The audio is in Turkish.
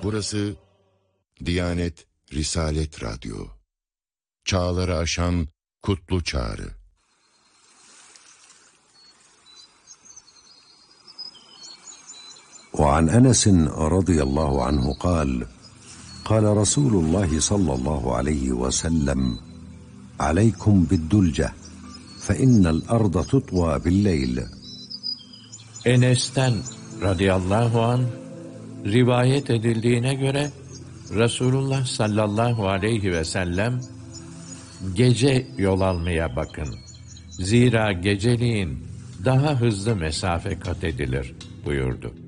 Burası Diyanet Risalet Radyo. Çağları aşan kutlu çağrı. وعن أنس رضي الله عنه قال قال رسول الله صلى الله عليه وسلم عليكم بالدلجة فإن الأرض تطوى بالليل. Enes'ten radıyallahu anh rivayet edildiğine göre Resulullah sallallahu aleyhi ve sellem gece yol almaya bakın. Zira geceliğin daha hızlı mesafe kat edilir buyurdu.